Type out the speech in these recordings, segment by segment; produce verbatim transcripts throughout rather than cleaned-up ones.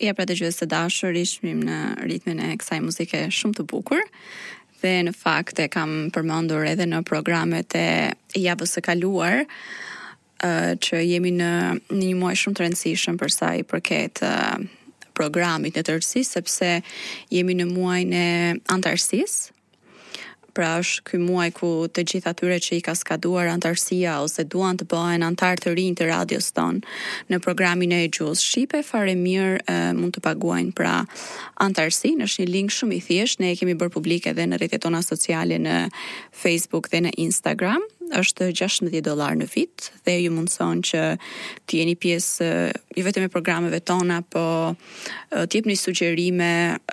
Ja pra dëgjues të dashur, ishim në ritmin e kësaj muzike shumë të bukur dhe në fakt e kam përmendur edhe në programet e javës së kaluar uh, që jemi në, në një muaj shumë të rëndësishëm për sa i përket uh, programit në tërësi, sepse jemi në muajin e antarësisë. Pra është ky muaj ku të gjithë atyre që i ka skaduar antarësia ose duan të bëhen antar të rinj të radios ton në programin e gjuhës shqipe, fare mirë e, mund të paguajnë pra antarësinë. Është një link shumë i thjeshtë, ne e kemi bërë publike edhe në rrjetet tona sociale në Facebook dhe në Instagram. Është gjashtëmbëdhjetë dollar në vit dhe ju mundson që të jeni pjesë jo vetëm e programeve tona, po të jepni sugjerime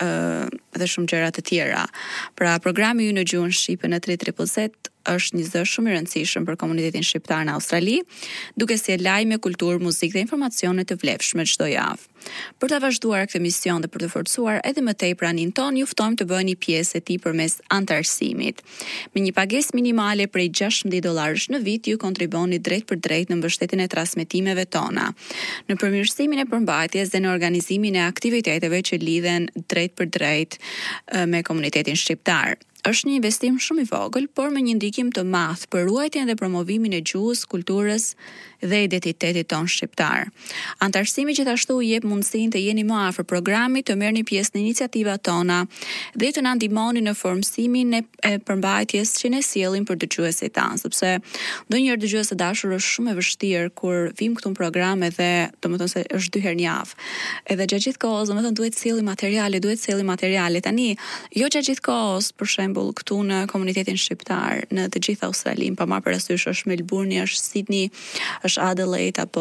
dhe shumë gjëra të tjera. Pra programi ju në gjuhën shqipe në tre triple Z është një zë shumë i rëndësishëm për komunitetin shqiptar në Australi, duke sjellë lajme, kulturë, muzikë dhe informacione të vlefshme çdo javë. Për të vazhduar këtë mision dhe për të forcuar edhe më tej pranin ton, ju ftojmë të bëheni pjesë e tij përmes antarësimit. Me një pagesë minimale prej gjashtëmbëdhjetë dollarësh në vit, ju kontriboni drejt për drejt në mbështetjen e transmetimeve tona, në përmirësimin e përmbajtjes dhe në organizimin e aktiviteteve që lidhen drejt për drejt me komunitetin shqiptar. Është një investim shumë i vogël, por me një ndikim të madh për ruajtjen dhe promovimin e gjuhës, kulturës dhe identitetit ton shqiptar. Antarësimi gjithashtu jep mundësinë të jeni më afër programit, të merrni pjesë në iniciativat tona dhe të na ndihmoni në formësimin e, e përmbajtjes që ne sjellim për dëgjuesit tanë, sepse ndonjëherë dëgjues të dashur është shumë e vështirë kur vim këtu në program edhe domethënë se është dy herë në javë. Edhe gjatë gjithë kohës domethënë duhet sjellim materiale, duhet sjellim materiale. Tani, jo gjatë gjithë kohës, për shembull, këtu në komunitetin shqiptar, në të gjithë Australinë, pa marrë parasysh është Melbourne, është Sydney, është Adelaide apo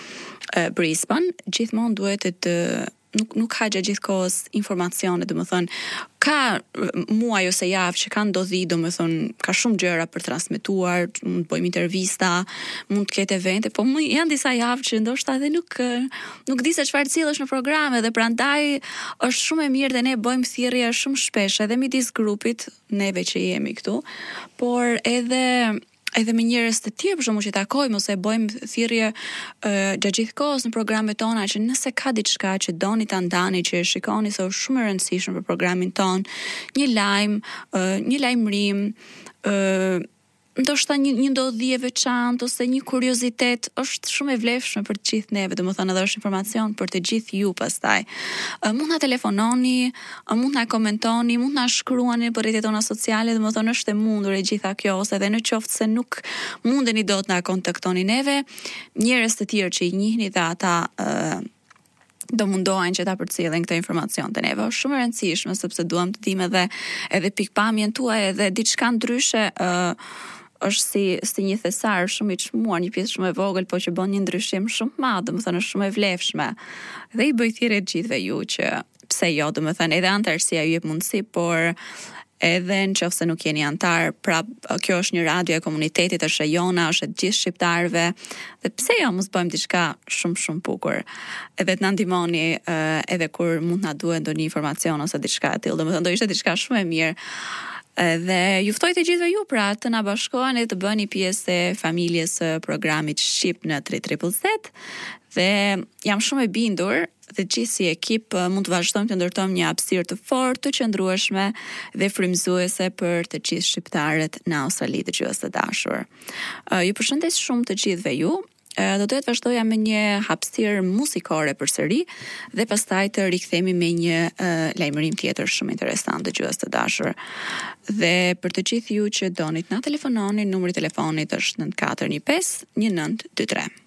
uh, Brisbane, gjithmonë duhet të, të nuk nuk ka gjatë gjithë kohës informacione, domethënë ka muaj ose javë që kanë ndodhi, domethënë ka shumë gjëra për transmetuar, mund të bëjmë intervista, mund të ketë evente, po janë disa javë që ndoshta edhe nuk nuk di se çfarë sillesh në programe dhe prandaj është shumë e mirë dhe ne bëjmë thirrje shumë shpesh edhe midis grupit neve që jemi këtu, por edhe edhe me njerëz të tjerë për shkakun që takojmë ose bëjmë thirrje uh, gjatë gjithë kohës në programet tona që nëse ka diçka që doni ta ndani, që e shikoni se është shumë e rëndësishme për programin ton, një lajm, uh, një lajmërim, uh, ndoshta një, një ndodhi e veçantë ose një kuriozitet, është shumë e vlefshme për të gjithë neve, domethënë edhe është informacion për të gjithë ju pastaj. Uh, mund na telefononi, uh, mund na komentoni, mund na shkruani për rrjetet tona sociale, domethënë është e mundur e gjitha kjo, ose edhe në qoftë se nuk mundeni dot na kontaktoni neve, njerëz të tjerë që i njihni dhe ata uh, do mundohen që ta përcjellin këtë informacion të neve. Është shumë e rëndësishme sepse duam të dimë edhe edhe pikpamjen tuaj edhe diçka ndryshe uh, është si si një thesar shumë i çmuar, një pjesë shumë e vogël, po që bën një ndryshim shumë të madh, domethënë është shumë e vlefshme. Dhe i bëj thirrje gjithëve ju që pse jo, domethënë edhe antarësia ju jep mundësi, por edhe në qoftë se nuk jeni antar, pra kjo është një radio e komunitetit, është e jona, është e gjithë shqiptarëve, dhe pse jo mos bëjmë diçka shumë shumë bukur. Edhe të na ndihmoni uh, edhe kur mund na duhet ndonjë informacion ose diçka e tillë, domethënë do ishte diçka shumë e mirë. Dhe ju ftoj të gjithëve ju pra të na bashkoheni dhe të bëni pjesë e familjes së programit Shqip në tre triple Z, dhe jam shumë e bindur dhe gjithë si ekip mund të vazhdojmë të ndërtojmë një hapësirë të fortë, të qëndrueshme dhe frymëzuese për të gjithë shqiptarët në Australi, të gjithë të dashur. Ju përshëndes shumë të gjithëve ju. Do të vazhdoja me një hapësirë muzikore përsëri dhe pastaj të rikthehemi me një uh, lajmërim tjetër shumë interesant dëgjues të dashur. Dhe për të gjithë ju që donit na telefononi, numri i telefonit është nëntë katër një pesë një nëntë dy tre.